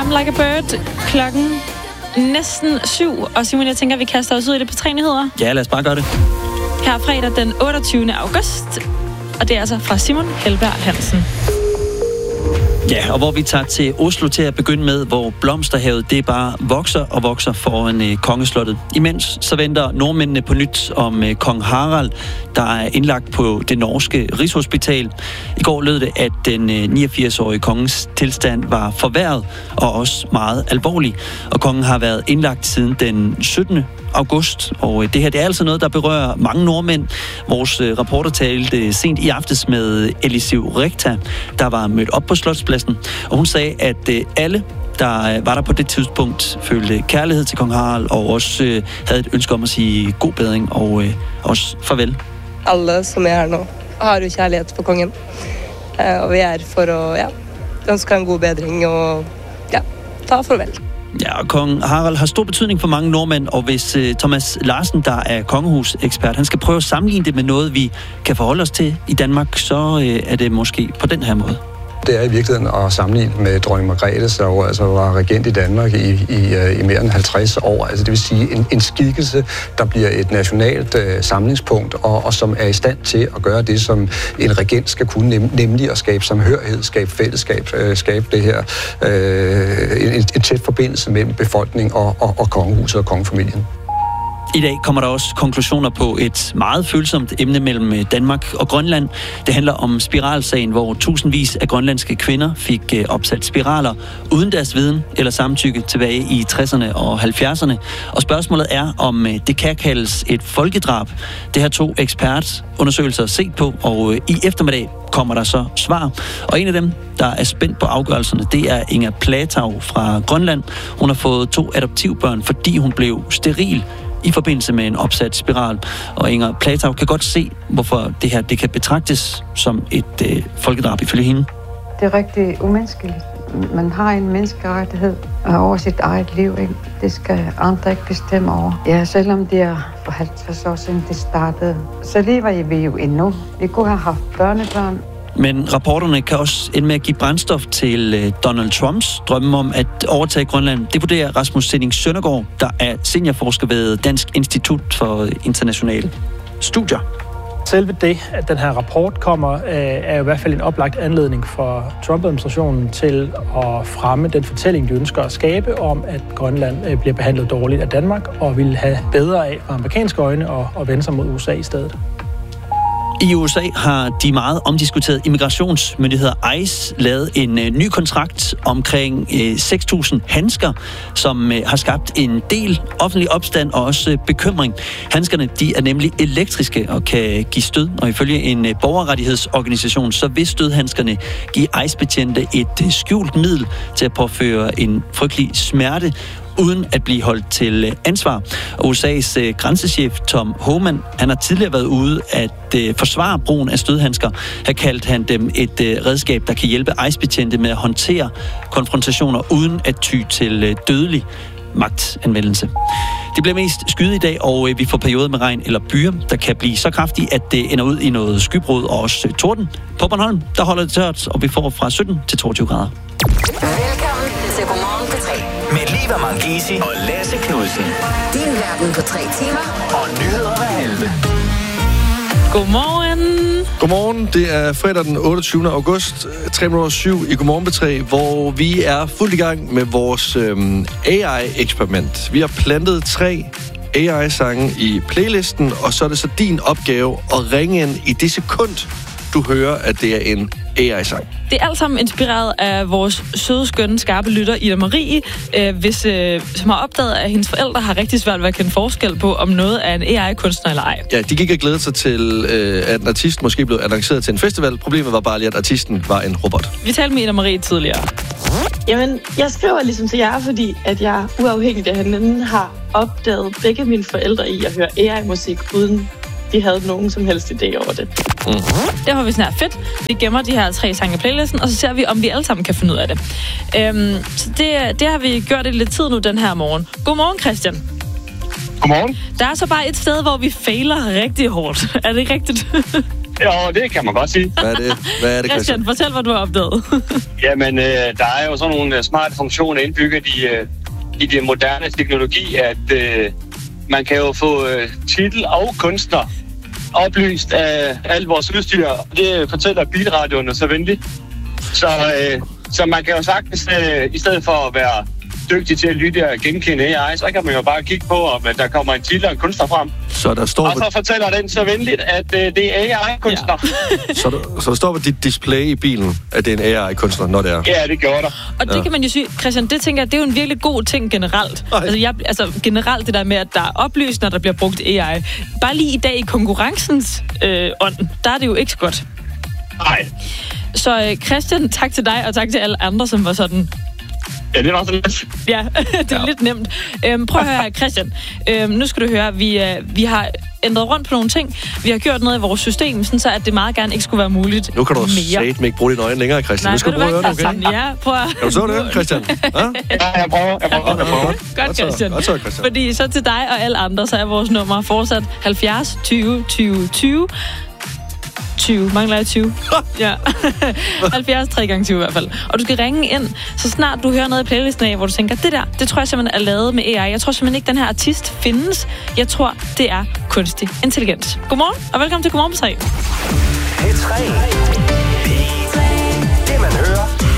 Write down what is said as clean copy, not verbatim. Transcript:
I'm Like a Bird. Klokken næsten 7. Og Simon, jeg tænker, vi kaster os ud i det på 3 nyheder. Ja, lad os bare gøre det. Her fredag den 28. august. Og det er altså fra Simon Helberg Hansen. Ja, og hvor vi tager til Oslo til at begynde med, hvor blomsterhavet det bare vokser og vokser foran kongeslottet. Imens så venter nordmændene på nyt om kong Harald, der er indlagt på det norske Rigshospital. I går lød det, at den 89-årige kongens tilstand var forværret og også meget alvorlig. Og kongen har været indlagt siden den 17. august, og det her det er altså noget, der berører mange nordmænd. Vores reporter talte sent i aftes med Elisiv Rekta, der var mødt op på Slotspladsen, og hun sagde, at alle, der var der på det tidspunkt, følte kærlighed til kong Harald, og også havde et ønske om at sige god bedring, og også farvel. Alle, som er her nu, har jo kærlighed for kongen, og vi er for at ønske en god bedring, og ta farvel. Ja, og kong Harald har stor betydning for mange nordmænd, og hvis Thomas Larsen, der er kongehusekspert, han skal prøve at sammenligne det med noget, vi kan forholde os til i Danmark, så er det måske på den her måde. Det er i virkeligheden at sammenligne med dronning Margrethe, der altså var regent i Danmark i mere end 50 år. Altså det vil sige en skikkelse, der bliver et nationalt samlingspunkt, og som er i stand til at gøre det, som en regent skal kunne, nemlig at skabe samhørighed, skabe fællesskab, skabe det her, en tæt forbindelse mellem befolkning og kongehuset og kongefamilien. I dag kommer der også konklusioner på et meget følsomt emne mellem Danmark og Grønland. Det handler om spiralsagen, hvor tusindvis af grønlandske kvinder fik opsat spiraler uden deres viden eller samtykke tilbage i 60'erne og 70'erne. Og spørgsmålet er, om det kan kaldes et folkedrab. Det har 2 ekspertundersøgelser set på, og i eftermiddag kommer der så svar. Og en af dem, der er spændt på afgørelserne, det er Inger Platau fra Grønland. Hun har fået 2 adoptivbørn, fordi hun blev steril i forbindelse med en opsat spiral. Og Inger Platau kan godt se, hvorfor det her det kan betragtes som et folkedrab ifølge hende. Det er rigtig umenneskeligt. Man har en menneskerettighed over sit eget liv, ikke? Det skal andre ikke bestemme over. Ja, selvom det er for 50 år siden, det startede, så lever vi jo endnu. Vi kunne have haft børnebørn. Men rapporterne kan også ende med at give brændstof til Donald Trumps drømme om at overtage Grønland. Det vurderer Rasmus Sending Søndergaard, der er seniorforsker ved Dansk Institut for Internationale Studier. Selve det, at den her rapport kommer, er i hvert fald en oplagt anledning for Trump-administrationen til at fremme den fortælling, de ønsker at skabe om, at Grønland bliver behandlet dårligt af Danmark og vil have bedre af fra amerikanske øjne og vende sig mod USA i stedet. I USA har de meget omdiskuterede immigrationsmyndigheder ICE lavet en ny kontrakt omkring 6.000 handsker, som har skabt en del offentlig opstand og også bekymring. Handskerne de er nemlig elektriske og kan give stød, og ifølge en borgerrettighedsorganisation, så vil stødhandskerne give ICE-betjente et skjult middel til at påføre en frygtelig smerte, uden at blive holdt til ansvar. Og USA's grænsechef Tom Homan, han har tidligere været ude at forsvare brugen af stødhandsker. Her kaldte han dem et redskab, der kan hjælpe ICE-betjente med at håndtere konfrontationer uden at ty til dødelig magtanvendelse. Det bliver mest skyet i dag, og vi får perioder med regn eller byer, der kan blive så kraftige, at det ender ud i noget skybrud og også torden. På Bornholm, der holder det tørt, og vi får fra 17 til 22 grader. Velkommen til Godmorgen på 3. Med Liva Mangesi og Lasse Knudsen. Din verden på 3 timer. Og nyheder hver halve. Godmorgen. Godmorgen. Det er fredag den 28. august, 3:07 i Godmorgen på 3, hvor vi er fuldt i gang med vores AI-eksperiment. Vi har plantet 3 AI-sange i playlisten, og så er det så din opgave at ringe ind i det sekund, du hører, at det er en AI-sang. Det er alt sammen inspireret af vores søde, skønne, skarpe lytter, Ida Marie, som har opdaget, at hendes forældre har rigtig svært ved at kende forskel på, om noget er en AI-kunstner eller ej. Ja, de gik og glædede sig til, at en artist måske blev annonceret til en festival. Problemet var bare lige, at artisten var en robot. Vi talte med Ida Marie tidligere. Jamen, jeg skriver ligesom til jer, fordi at jeg uafhængigt af hinanden har opdaget begge mine forældre i at høre AI-musik, uden de havde nogen som helst idé over det. Det har vi snart fedt. Vi gemmer de her 3 sange i playlisten, og så ser vi, om vi alle sammen kan finde ud af det. Så det har vi gjort i lidt tid nu den her morgen. Godmorgen, Christian. Godmorgen. Der er så bare et sted, hvor vi fejler rigtig hårdt. Er det ikke rigtigt? Jo, det kan man godt sige. Hvad er det, Christian, fortæl, hvad du har opdaget. Jamen, der er jo sådan nogle smarte funktioner indbygget i det moderne teknologi, at man kan jo få titel og kunstner oplyst af alt vores udstyr. Det fortæller bilradioen så venligt. Så man kan jo sagtens, i stedet for at være dygtig til at lytte og genkende AI, så kan man jo bare kigge på, om der kommer en titel og en kunstner frem. Så der står og så fortæller den så venligt, at det er AI-kunstner. Ja. så der står på dit display i bilen, at det er en AI-kunstner, når det er? Ja, det gjorde der. Og det kan man jo sige, Christian, det tænker jeg, det er jo en virkelig god ting generelt. Altså generelt det der med, at der er opløst, når der bliver brugt AI. Bare lige i dag i konkurrencens ånd, der er det jo ikke så godt. Nej. Så Christian, tak til dig, og tak til alle andre, som var sådan... Ja, det er også lidt. Ja, det er lidt nemt. Prøv at høre her, Christian. Nu skal du høre, vi har ændret rundt på nogle ting. Vi har gjort noget i vores system, sådan så at det meget gerne ikke skulle være muligt. Nu kan du satme ikke bruge dine øjne længere, Christian. Nej, nu skal du prøve at høre det, okay? Ja, prøv at... Kan du så det, Christian? Ja, jeg prøver. Godt, Christian. Godt så, Christian. Fordi så til dig og alle andre, så er vores nummer fortsat 70 20 20 20. 20. Mangler jeg 20? Ja. 70 3 gange 20 i hvert fald. Og du skal ringe ind, så snart du hører noget i playlisten af, hvor du tænker, det tror jeg simpelthen er lavet med AI. Jeg tror simpelthen ikke, den her artist findes. Jeg tror, det er kunstig intelligens. Godmorgen, og velkommen til Godmorgen på 3. P3. Det man hører